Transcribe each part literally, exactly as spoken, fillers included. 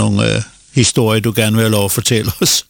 nogle øh, historier, du gerne vil have lov at fortælle os.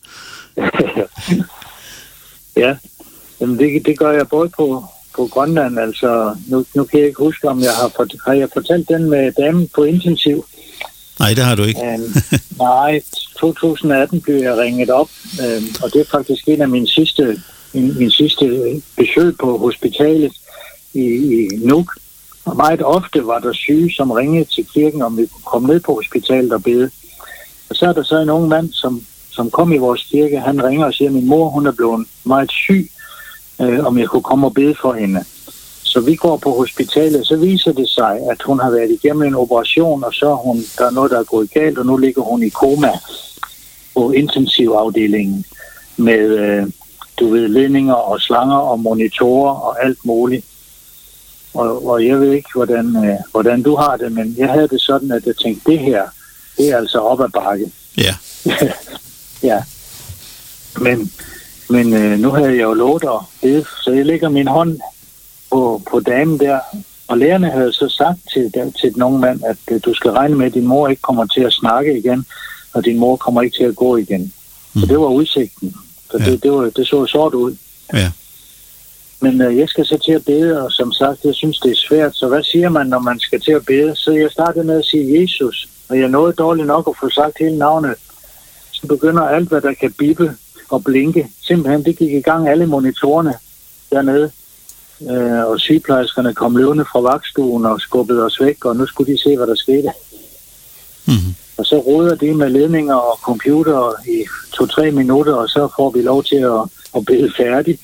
Ja, jamen det, det gør jeg både på, på Grønland, altså nu, nu kan jeg ikke huske, om jeg har, fort, har jeg fortalt den med damen på intensiv. Nej, det har du ikke. um, nej, to tusind atten blev jeg ringet op, um, og det er faktisk en af mine sidste, min, min sidste besøg på hospitalet i, i Nuuk. Og meget ofte var der syge, som ringede til kirken, om vi kunne komme ned på hospitalet og bede. Og så er der så en ung mand, som, som kom i vores kirke. Han ringer og siger, at min mor hun er blevet meget syg, øh, om jeg kunne komme og bede for hende. Så vi går på hospitalet, så viser det sig, at hun har været igennem en operation, og så er hun, der er noget, der er gået galt, og nu ligger hun i koma på intensivafdelingen med, øh, du ved, ledninger og slanger og monitorer og alt muligt. Og, og jeg ved ikke, hvordan, øh, hvordan du har det, men jeg havde det sådan, at jeg tænkte, det her, det er altså op ad bakke. Ja. Ja. Men, men øh, nu havde jeg jo lovet at bede, så jeg lægger min hånd på, på damen der, og lærerne havde så sagt til, til den unge mand, at øh, du skal regne med, at din mor ikke kommer til at snakke igen, og din mor kommer ikke til at gå igen. Mm. Så det var udsigten. Så ja. det, det, var, det så sort ud. Ja. Men øh, jeg skal så til at bede, og som sagt, jeg synes, det er svært. Så hvad siger man, når man skal til at bede? Så jeg startede med at sige Jesus, og jeg nåede dårligt nok at få sagt hele navnet. Så begynder alt, hvad der kan bippe og blinke. Simpelthen, det gik i gang alle monitorerne dernede. Øh, og sygeplejerskerne kom løvende fra vagtstuen og skubbede os væk, og nu skulle de se, hvad der skete. Mm-hmm. Og så roder de med ledninger og computer i to-tre minutter, og så får vi lov til at, at bede færdigt.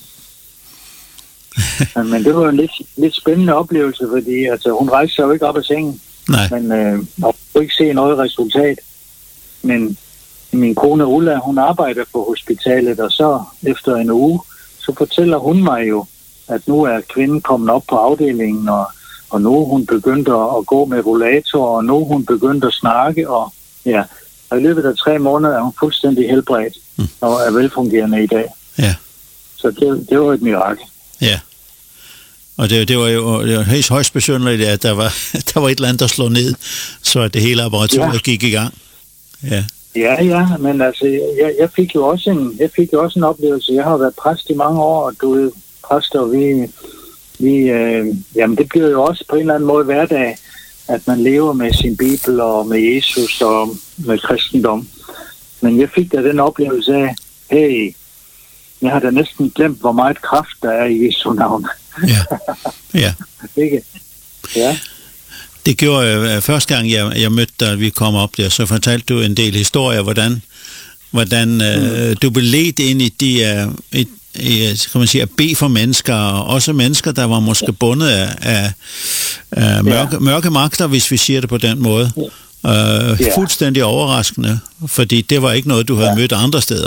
Men det var en lidt, lidt spændende oplevelse, fordi altså, hun rejste sig jo ikke op af sengen. Nej. Men øh, og kunne ikke se noget resultat. Men min kone Ulla, hun arbejder på hospitalet, og så efter en uge, så fortæller hun mig jo, at nu er kvinden kommet op på afdelingen, og, og nu er hun begyndt at gå med rollator, og nu er hun begyndt at snakke, og ja, og i løbet af tre måneder er hun fuldstændig helbredt, mm. og er velfungerende i dag. Ja. Så det, det var et mirakel. Ja. Og det, det var jo det var højst, højst besynderligt, at der var, der var et eller andet, der slog ned, så det hele laboratoriet ja. gik i gang. Ja. Ja, ja, men altså, jeg, jeg fik jo også en, jeg fik jo også en oplevelse. Jeg har været præst i mange år, og du er præster, vi, vi øh, jamen det bliver jo også på en eller anden måde hverdag, at man lever med sin bibel og med Jesus og med kristendom. Men jeg fik da den oplevelse af, hey, jeg har da næsten glemt, hvor meget kraft der er i Jesu navn. Ja, ja. Ikke? Ja. Det gjorde jeg første gang, jeg, jeg mødte dig, vi kom op der, så fortalte du en del historier, hvordan, hvordan mm. øh, du blev ledt ind i de, uh, i, i, kan man sige, at bede for mennesker, og også mennesker, der var måske bundet af, af, af mørke, ja. mørke magter, hvis vi siger det på den måde. Ja. Øh, ja. Fuldstændig overraskende, fordi det var ikke noget, du havde ja. mødt andre steder.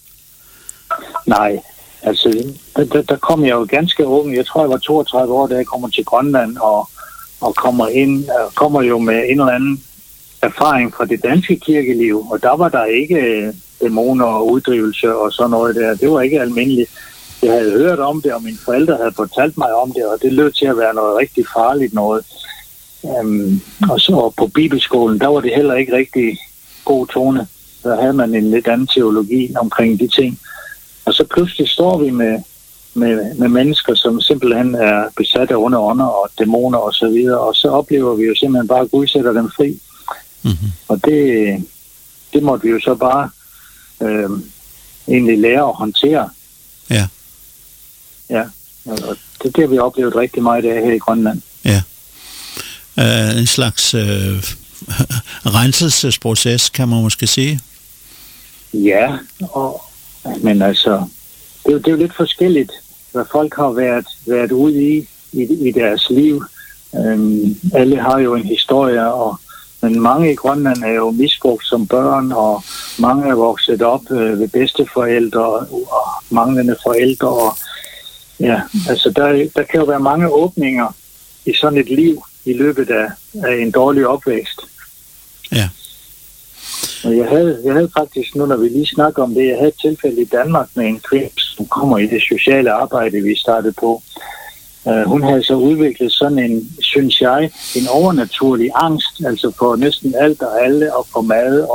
Nej, altså, der, der kom jeg jo ganske ung. Jeg tror, jeg var toogtredive år, da jeg kommer til Grønland, og og kommer ind, kommer jo med en eller anden erfaring fra det danske kirkeliv, og der var der ikke dæmoner og uddrivelse og sådan noget der. Det var ikke almindeligt. Jeg havde hørt om det, og mine forældre havde fortalt mig om det, og det lød til at være noget rigtig farligt noget. Um, og så på bibelskolen, der var det heller ikke rigtig god tone. Der havde man en lidt anden teologi omkring de ting. Og så pludselig står vi med Med, med mennesker, som simpelthen er besat af onde ånder og dæmoner og så videre, og så oplever vi jo simpelthen bare, at Gud sætter dem fri. Mm-hmm. Og det, det måtte vi jo så bare øh, egentlig lære at håndtere. Ja. Ja, og det, det har vi oplevet rigtig meget af her i Grønland. Ja. Uh, en slags uh, renselsesproces, kan man måske sige. Ja, og, men altså, det, det er jo lidt forskelligt, hvad folk har været, været ude i, i i deres liv. Øhm, alle har jo en historie, og, men mange i Grønland er jo misbrugt som børn, og mange er vokset op øh, ved bedsteforældre og, og manglende forældre. Og, ja, altså der, der kan jo være mange åbninger i sådan et liv i løbet af, af en dårlig opvækst. Ja. Og jeg havde, jeg havde faktisk, nu når vi lige snakker om det, jeg havde et tilfælde i Danmark med en kvinde, som kommer i det sociale arbejde, vi startede på. Uh, hun havde så udviklet sådan en, synes jeg, en overnaturlig angst, altså for næsten alt og alle, og for mad